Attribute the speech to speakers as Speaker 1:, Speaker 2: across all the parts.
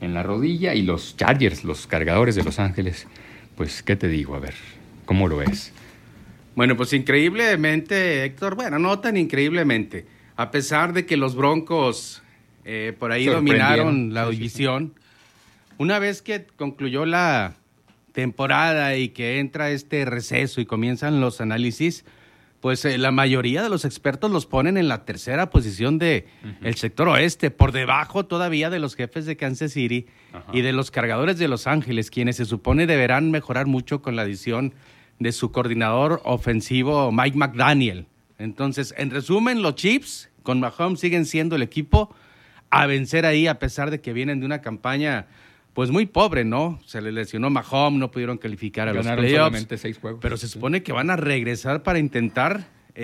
Speaker 1: en la rodilla, y los Chargers, los Cargadores de Los Ángeles, pues, ¿qué te digo? A ver, ¿cómo lo ves?
Speaker 2: Bueno, pues increíblemente, Héctor, bueno, no tan increíblemente, a pesar de que los Broncos por ahí dominaron la división, una vez que concluyó la temporada y que entra este receso y comienzan los análisis, pues la mayoría de los expertos los ponen en la tercera posición de el sector oeste, por debajo todavía de los Jefes de Kansas City y de los Cargadores de Los Ángeles, quienes se supone deberán mejorar mucho con la adición de su coordinador ofensivo Mike McDaniel. Entonces, en resumen, los Chiefs con Mahomes siguen siendo el equipo a vencer ahí, a pesar de que vienen de una campaña pues muy pobre, ¿no? Se les lesionó Mahomes, no pudieron calificar a los playoffs.
Speaker 1: Solamente 6 juegos.
Speaker 2: Pero se supone que van a regresar para intentar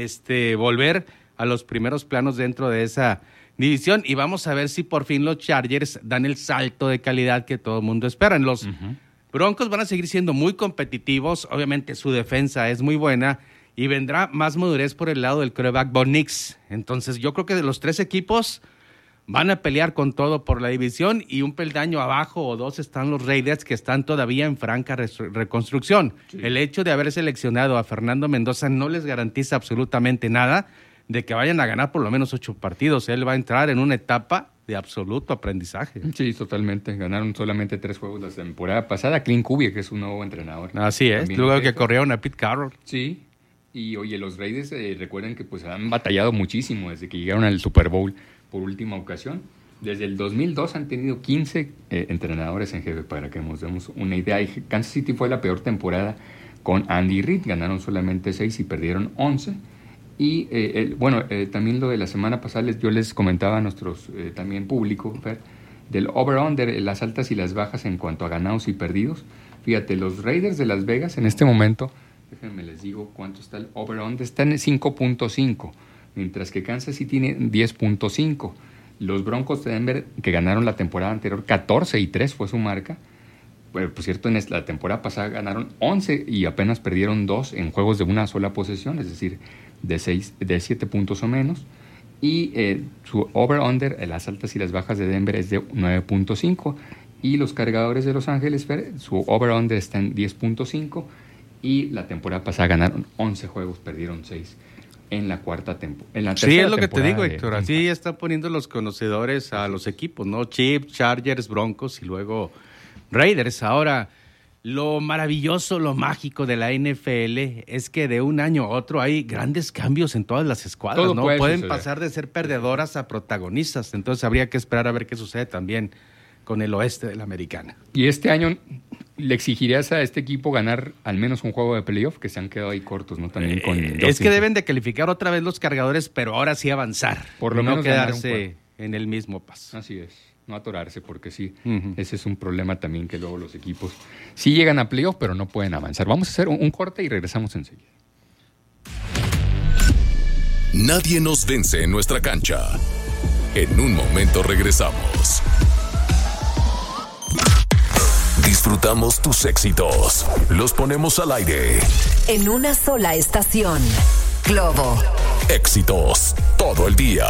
Speaker 2: volver a los primeros planos dentro de esa división, y vamos a ver si por fin los Chargers dan el salto de calidad que todo el mundo espera. Los Broncos van a seguir siendo muy competitivos, obviamente su defensa es muy buena y vendrá más madurez por el lado del quarterback Bo Nix. Entonces yo creo que de los 3 equipos van a pelear con todo por la división, y un peldaño abajo o 2 están los Raiders, que están todavía en franca reconstrucción. Sí. El hecho de haber seleccionado a Fernando Mendoza no les garantiza absolutamente nada de que vayan a ganar por lo menos 8 partidos. Él va a entrar en una etapa de absoluto aprendizaje.
Speaker 1: Sí, totalmente. Ganaron solamente 3 juegos la temporada pasada. Clint Kubiak, que es un nuevo entrenador.
Speaker 2: Así es, luego que corrieron a Pete Carroll.
Speaker 1: Sí, y oye, los Raiders recuerden que pues han batallado muchísimo desde que llegaron al Super Bowl por última ocasión. Desde el 2002 han tenido 15 entrenadores en jefe, para que nos demos una idea. Y Kansas City fue la peor temporada con Andy Reid. Ganaron solamente 6 y perdieron 11. Y también lo de la semana pasada yo les comentaba a nuestros también público, Fer, del over-under, las altas y las bajas en cuanto a ganados y perdidos. Fíjate, los Raiders de Las Vegas en este momento, déjenme les digo cuánto está el over-under, está en 5.5. Mientras que Kansas City tiene 10.5. Los Broncos de Denver, que ganaron la temporada anterior, 14-3 fue su marca. Bueno, por cierto, en la temporada pasada ganaron 11 y apenas perdieron 2 en juegos de una sola posesión, es decir, de 7 puntos o menos. Y su over-under, las altas y las bajas de Denver, es de 9.5. Y los Cargadores de Los Ángeles, su over-under está en 10.5. Y la temporada pasada ganaron 11 juegos, perdieron 6. En la cuarta temporada.
Speaker 2: Sí, es lo que te digo, Héctor. Así están poniendo los conocedores a los equipos, ¿no? Chiefs, Chargers, Broncos y luego Raiders. Ahora, lo maravilloso, lo mágico de la NFL es que de un año a otro hay grandes cambios en todas las escuadras,
Speaker 1: todo, ¿no?
Speaker 2: Pueden pasar de ser perdedoras a protagonistas. Entonces habría que esperar a ver qué sucede también con el oeste de la americana.
Speaker 1: Y este año le exigirías a este equipo ganar al menos un juego de playoff, que se han quedado ahí cortos, ¿no? También con
Speaker 2: es que deben de calificar otra vez los Cargadores, pero ahora sí avanzar.
Speaker 1: Por lo menos
Speaker 2: no quedarse en el mismo paso.
Speaker 1: Así es, no atorarse, porque sí, ese es un problema también, que luego los equipos sí llegan a playoff, pero no pueden avanzar. Vamos a hacer un corte y regresamos enseguida.
Speaker 3: Nadie nos vence en nuestra cancha. En un momento regresamos. Disfrutamos tus éxitos. Los ponemos al aire.
Speaker 4: En una sola estación. Globo.
Speaker 3: Éxitos. Todo el día.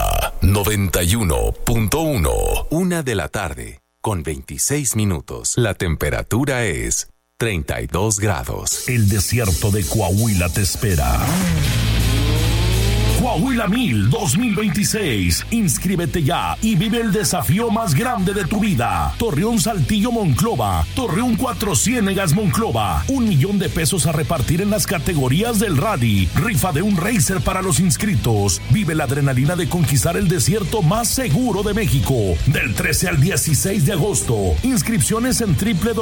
Speaker 3: 91.1. 1:00 con 26 minutos. La temperatura es 32 grados.
Speaker 5: El desierto de Coahuila te espera. Coahuila 1000 2026. Inscríbete ya y vive el desafío más grande de tu vida. Torreón Saltillo Monclova, Torreón Cuatro Ciénegas Monclova. $1,000,000 a repartir en las categorías del rally. Rifa de un racer para los inscritos. Vive la adrenalina de conquistar el desierto más seguro de México. Del 13 al 16 de agosto. Inscripciones en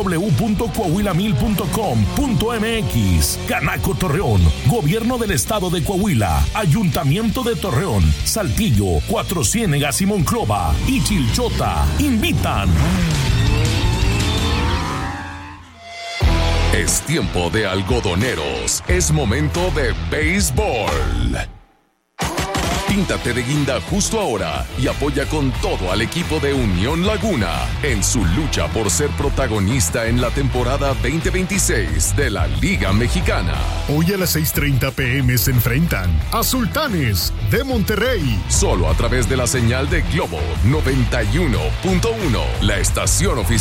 Speaker 5: www.coahuila1000.com.mx. Canaco Torreón, Gobierno del Estado de Coahuila, Ayuntamiento de Torreón, Saltillo, Cuatro Ciénegas y Monclova y Chilchota invitan.
Speaker 3: Es tiempo de algodoneros. Es momento de béisbol. Píntate de guinda justo ahora y apoya con todo al equipo de Unión Laguna en su lucha por ser protagonista en la temporada 2026 de la Liga Mexicana.
Speaker 6: Hoy a las 6:30 p.m. se enfrentan a Sultanes de Monterrey.
Speaker 3: Solo a través de la señal de Globo 91.1, la estación oficial